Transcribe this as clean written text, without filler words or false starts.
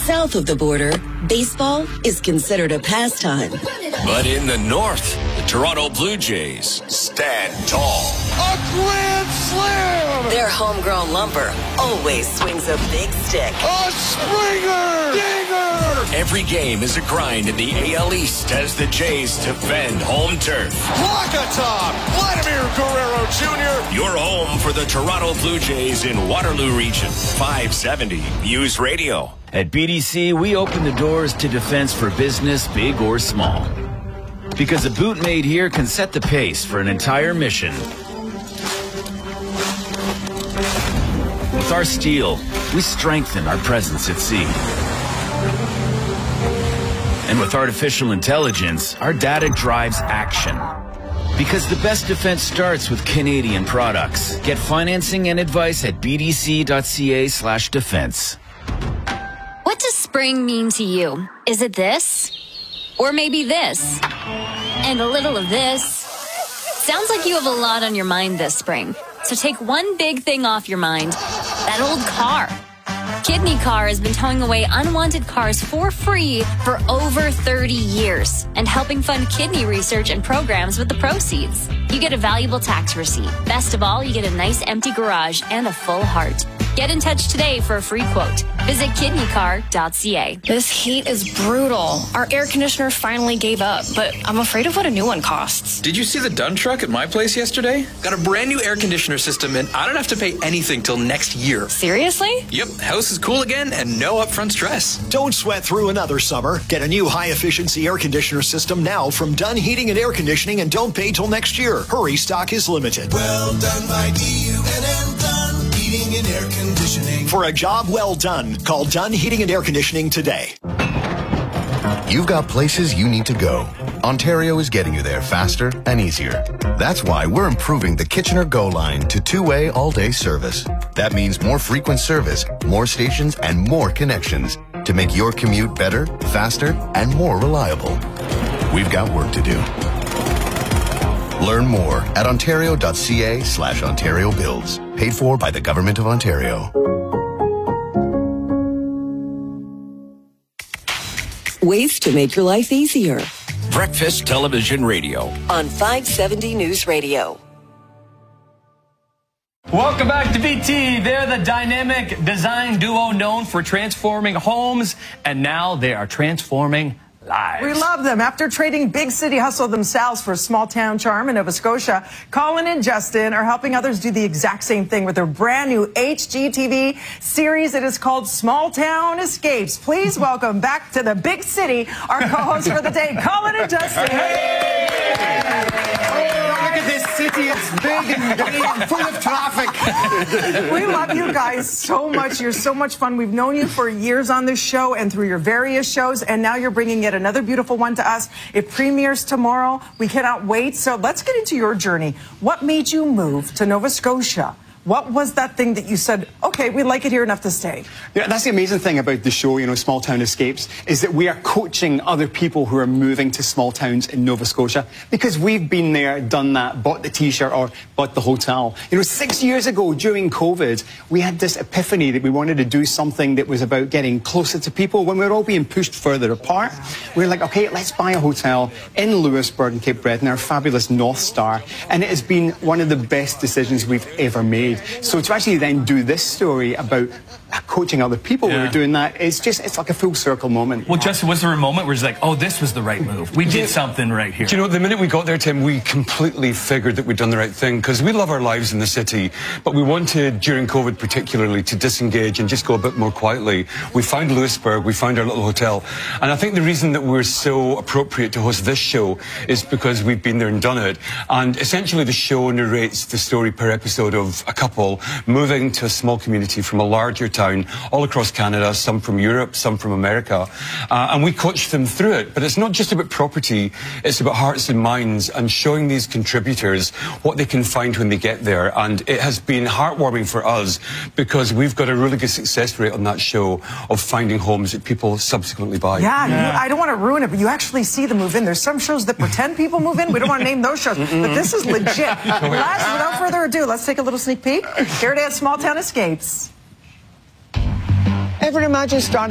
South of the border, baseball is considered a pastime. But in the North, the Toronto Blue Jays stand tall. A grand slam! Their homegrown lumber always swings a big stick. A Springer! Dinger! Every game is a grind in the AL East as the Jays defend home turf. Block a top! Vladimir Guerrero Jr. Your home for the Toronto Blue Jays in Waterloo Region. 570 News Radio. At BDC, we open the doors to defense for business, big or small. Because a boot made here can set the pace for an entire mission. With our steel, we strengthen our presence at sea. And with artificial intelligence, our data drives action. Because the best defense starts with Canadian products. Get financing and advice at bdc.ca/defense. What does spring mean to you? Is it this? Or maybe this? And a little of this? Sounds like you have a lot on your mind this spring. So take one big thing off your mind. That old car. Kidney Car has been towing away unwanted cars for free for over 30 years and helping fund kidney research and programs with the proceeds. You get a valuable tax receipt. Best of all, you get a nice empty garage and a full heart. Get in touch today for a free quote. Visit kidneycar.ca. This heat is brutal. Our air conditioner finally gave up, but I'm afraid of what a new one costs. Did you see the Dunn truck at my place yesterday? Got a brand new air conditioner system, and I don't have to pay anything till next year. Seriously? Yep, house is cool again and no upfront stress. Don't sweat through another summer. Get a new high-efficiency air conditioner system now from Dunn Heating and Air Conditioning and don't pay till next year. Hurry, stock is limited. Well done by DUNN Dunn Heating and Air Conditioning. For a job well done, call Dunn Heating and Air Conditioning today. You've got places you need to go. Ontario is getting you there faster and easier. That's why we're improving the Kitchener Go line to two-way all-day service. That means more frequent service, more stations, and more connections to make your commute better, faster, and more reliable. We've got work to do. Learn more at ontario.ca/Ontario Builds. Paid for by the Government of Ontario. Ways to make your life easier. Breakfast Television Radio. On 570 News Radio. Welcome back to BT. They're the dynamic design duo known for transforming homes, and now they are transforming lives. We love them. After trading big city hustle themselves for small town charm in Nova Scotia, Colin and Justin are helping others do the exact same thing with their brand new HGTV series. It is called Small Town Escapes. Please welcome back to the big city our co-hosts for the day, Colin and Justin. Hey! Look at this city. It's big and green and full of traffic. We love you guys so much. You're so much fun. We've known you for years on this show and through your various shows, and now you're bringing yet another beautiful one to us. It premieres tomorrow. We cannot wait. So let's get into your journey. What made you move to Nova Scotia? What was that thing that you said, okay, we like it here enough to stay? Yeah, that's the amazing thing about the show, Small Town Escapes, is that we are coaching other people who are moving to small towns in Nova Scotia because we've been there, done that, bought the T-shirt or bought the hotel. 6 years ago during COVID, we had this epiphany that we wanted to do something that was about getting closer to people. When we were all being pushed further apart, we were like, okay, let's buy a hotel in Louisburg and Cape Breton, our fabulous North Star. And it has been one of the best decisions we've ever made. So to actually then do this story about coaching other people, we were doing that, it's like a full circle moment. Well, Justin, was there a moment where it's like, oh, this was the right move? We did something right here. Do you know, the minute we got there, Tim, we completely figured that we'd done the right thing because we love our lives in the city, but we wanted, during COVID particularly, to disengage and just go a bit more quietly. We found Louisburg, we found our little hotel, and I think the reason that we're so appropriate to host this show is because we've been there and done it, and essentially the show narrates the story per episode of a couple moving to a small community from a larger town all across Canada, some from Europe, some from America, and we coach them through it. But it's not just about property, it's about hearts and minds and showing these contributors what they can find when they get there. And it has been heartwarming for us because we've got a really good success rate on that show of finding homes that people subsequently buy. I don't want to ruin it, but you actually see them move in. There's some shows that pretend people move in. We don't want to name those shows, but this is legit. Without further ado, let's take a little sneak peek. Here it is, Small Town Escapes. Ever imagine starting